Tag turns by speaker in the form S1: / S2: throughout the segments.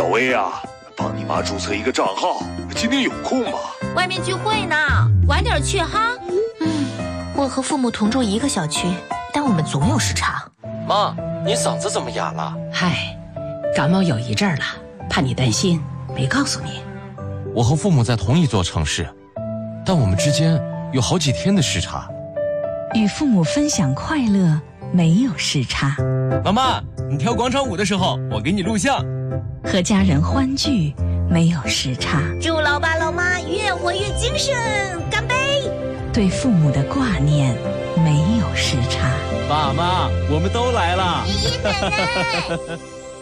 S1: 小薇啊，帮你妈注册一个账号，今天有空吗？
S2: 外面聚会呢，晚点去哈。
S3: 我和父母同住一个小区，但我们总有时差。
S4: 妈，你嗓子怎么哑了？
S5: 嗨，感冒有一阵儿了，怕你担心，没告诉你。
S6: 我和父母在同一座城市，但我们之间有好几天的时差。
S7: 与父母分享快乐，没有时差。
S8: 妈妈，你跳广场舞的时候，我给你录像。
S7: 和家人欢聚，没有时差。
S2: 祝老爸老妈越活越精神，干杯！
S7: 对父母的挂念，没有时差。
S8: 爸妈，我们都来了。
S2: 爷爷奶奶。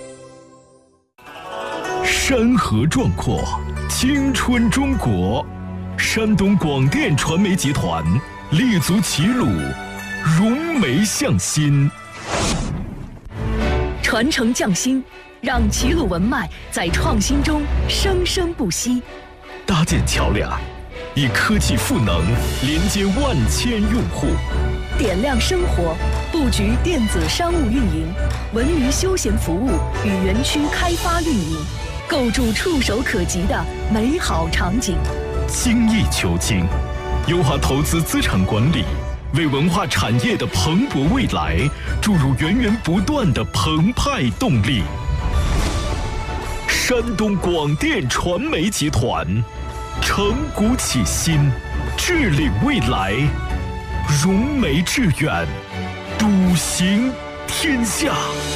S9: 山河壮阔，青春中国。山东广电传媒集团立足齐鲁，融媒向心，
S10: 传承匠心，让齐鲁文脉在创新中生生不息。
S9: 搭建桥梁，以科技赋能连接万千用户，
S10: 点亮生活，布局电子商务运营、文娱休闲服务与园区开发运营，构筑触手可及的美好场景。
S9: 精益求精，优化投资资产管理，为文化产业的蓬勃未来注入源源不断的澎湃动力。山东广电传媒集团，承股启新，致领未来，融媒致远，笃行天下。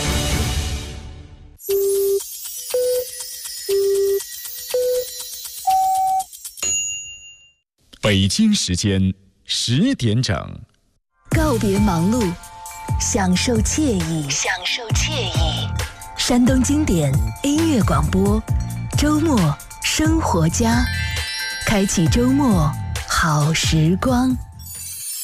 S11: 北京时间10点整，
S10: 告别忙碌，享受惬意，享受惬意。山东经典音乐广播，周末生活家，开启周末好时光。